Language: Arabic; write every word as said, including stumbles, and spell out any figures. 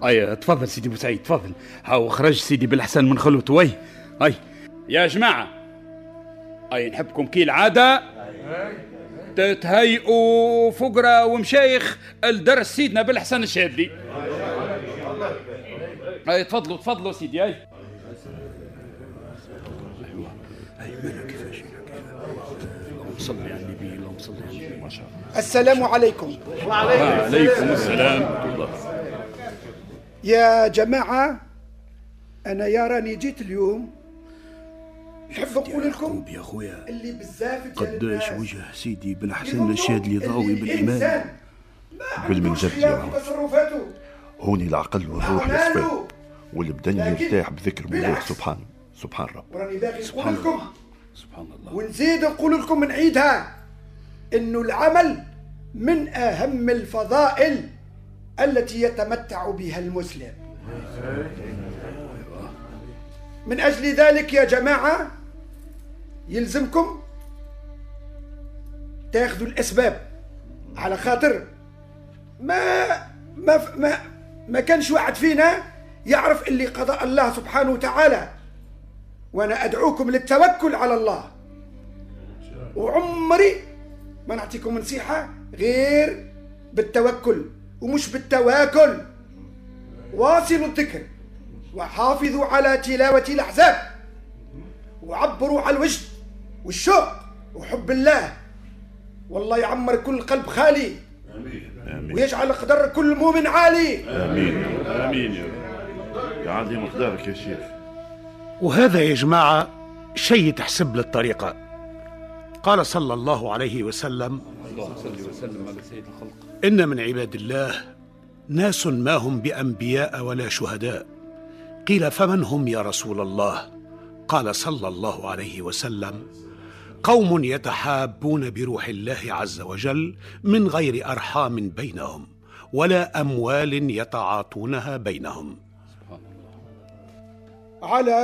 اي تفضل سيدي بوسعيد تفضل. هاو خرج سيدي بالحسن من خلوته. وي اي يا جماعة اي نحبكم كي العادة تتهيئوا فقرة ومشايخ الدرس سيدنا بالحسن الشاذلي. اي تفضلوا تفضلوا سيدي. اي اللهم صل على النبي اللهم صل على النبي. ما شاء الله. السلام عليكم. وعليكم السلام ورحمة الله. يا جماعة أنا يا راني جيت اليوم نحب نقول لكم يا خويا اللي بزاف قداش وجه سيدي بالحسن الشاذلي ضاوي بالإيمان قبل من جد يا تصرفاته هوني العقل والروح يصفى والبدن يرتاح بذكر الله سبحانه سبحان رب. وراني باغي نقول لكم سبحان الله ونزيد نقول لكم نعيدها إنه العمل من أهم الفضائل التي يتمتع بها المسلم. من أجل ذلك يا جماعة يلزمكم تاخذوا الأسباب على خاطر ما ما ما ما كانش واحد فينا يعرف اللي قضاء الله سبحانه وتعالى. وأنا أدعوكم للتوكل على الله، وعمري ما نعطيكم نصيحة غير بالتوكل ومش بالتواكل. واصلوا الذكر وحافظوا على تلاوة الأحزاب وعبروا على الوجد والشوق وحب الله، والله يعمر كل قلب خالي. آمين. ويجعل قدر كل مؤمن عالي. آمين آمين يا رب. يا عظيم مقدارك يا شيخ. وهذا يا جماعة شيء تحسب للطريقة. قال صلى الله عليه وسلم إن من عباد الله ناس ما هم بأنبياء ولا شهداء. قيل فمن هم يا رسول الله؟ قال صلى الله عليه وسلم قوم يتحابون بروح الله عز وجل من غير أرحام بينهم ولا أموال يتعاطونها بينهم. على